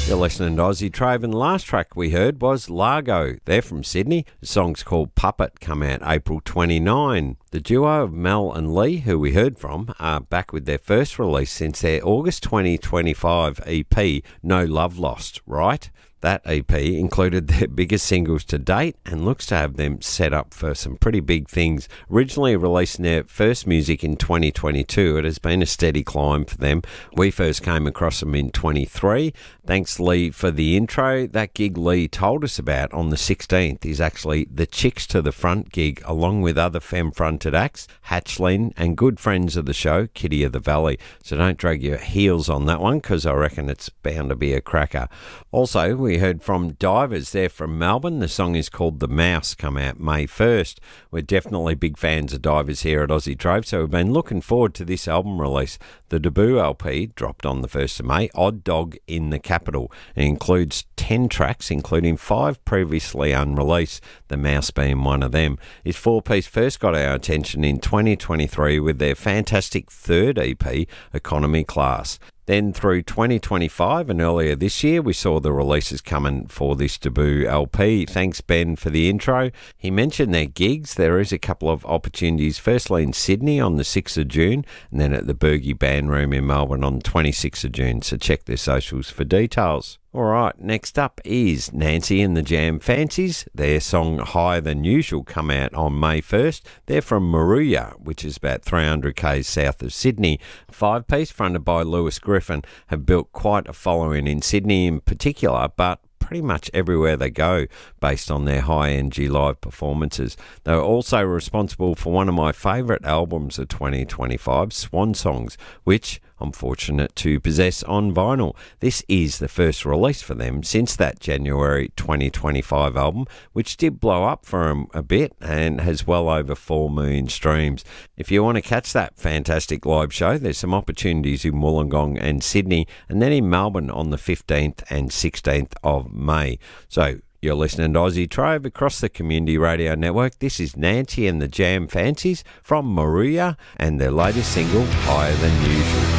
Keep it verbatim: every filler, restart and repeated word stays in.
You're listening to Aussie Trove, and the last track we heard was Largo. They're from Sydney. The song's called Puppet, come out April twenty-ninth. The duo of Mel and Lee, who we heard from, are back with their first release since their August twenty twenty-five E P, No Love Lost, right? That E P included their biggest singles to date and looks to have them set up for some pretty big things. Originally releasing their first music in twenty twenty-two, it has been a steady climb for them. We first came across them in twenty-three. Thanks, Lee, for the intro. That gig Lee told us about on the sixteenth is actually the Chicks to the Front gig, along with other femme-fronted acts, Hatchlin, and good friends of the show, Kitty of the Valley. So don't drag your heels on that one, because I reckon it's bound to be a cracker. Also, we heard from Divers. They're from Melbourne. The song is called The Mouse, come out May first. We're definitely big fans of Divers here at Aussie Trove, so we've been looking forward to this album release. The debut L P dropped on the first of May, Odd Dog in the Capital. It includes ten tracks, including five previously unreleased, The Mouse being one of them. His four-piece first got our attention in twenty twenty-three with their fantastic third E P, Economy Class. Then through twenty twenty-five and earlier this year, we saw the releases coming for this debut L P. Thanks, Ben, for the intro. He mentioned their gigs. There is a couple of opportunities, firstly in Sydney on the sixth of June, and then at the Bergie Band Room in Melbourne on the twenty-sixth of June. So check their socials for details. All right, next up is Nancy and the Jam Fancies. Their song Higher Than Usual come out on May first. They're from Moruya, which is about three hundred k's south of Sydney. Five-piece fronted by Lewis Griffin have built quite a following in Sydney in particular, but pretty much everywhere they go based on their high-energy live performances. They were also responsible for one of my favourite albums of twenty twenty-five, Swan Songs, which I'm fortunate to possess on vinyl. This is the first release for them since that January twenty twenty-five album, which did blow up for them a bit and has well over four million streams. If you want to catch that fantastic live show, there's some opportunities in Wollongong and Sydney, and then in Melbourne on the fifteenth and sixteenth of May. So you're listening to Aussie Trove across the Community Radio Network. This is Nancy and the Jam Fancies from Moruya and their latest single, Higher Than Usual.